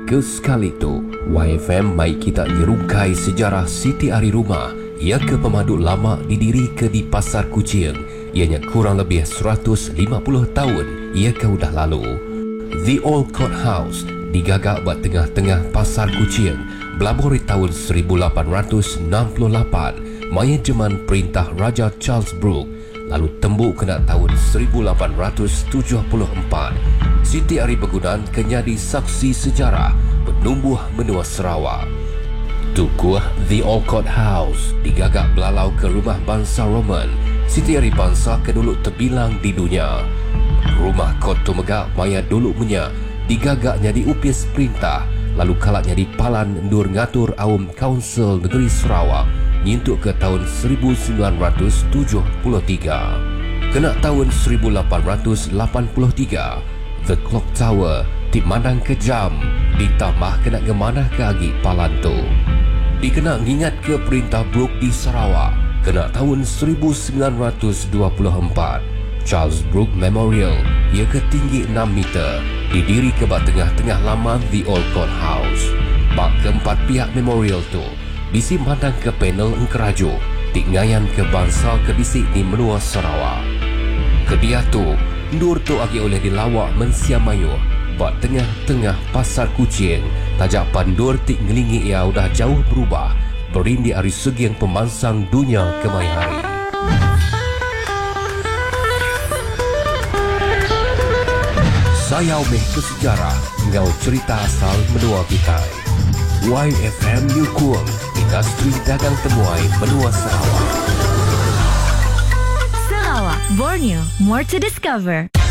Kesekali itu, YFM mai kita nyerungkai sejarah Siti Ari Rumah. Ia ke pemandu lama didirikan di Pasar Kuching. Ianya kurang lebih 150 tahun ia sudah lalu. The Old Court House digagak buat tengah-tengah Pasar Kuching belabur di tahun 1868 maya zaman perintah Raja Charles Brooke, lalu tembuk kena tahun 1874. Siti Ari Bangunan kenyadi saksi sejarah penumbuh benua Sarawak. Tukuh The Old Court House digagak belalau ke rumah bangsa Roman. Siti Ari bangsa kedulu terbilang di dunia. Rumah Kot tu megak maya dulu punya digagaknya di upis perintah, lalu kalaknya di Palan Ndur ngatur awam Kaunsil Negeri Sarawak nyintuk ke tahun 1973. Kena tahun 1883, The Clock Tower dimandang kejam, ditambah kena gemanah ke agi Palan tu. Dikena ngingat ke perintah Brooke di Sarawak. Kena tahun 1924, Charles Brooke Memorial, ia ketinggi 6 meter, didiri ke bawah tengah-tengah laman The Old Court House. Bak keempat pihak memorial tu bisi mandang ke panel Engkerajo, tinggayan ke bangsa kebisik di menua Sarawak. Kedia tu Ndur tu agi oleh dilawak mensiamayu buat tengah-tengah Pasar Kuching. Tajak pandur tik ngelingi ia udah jauh berubah, berindi dari segi yang pemansang dunia kemai hari. Sayau meh bersejarah, ngau cerita asal menua kita. YFM New Kuang, industri dagang temuai benua Sarawak. Sarawak, Borneo, more to discover.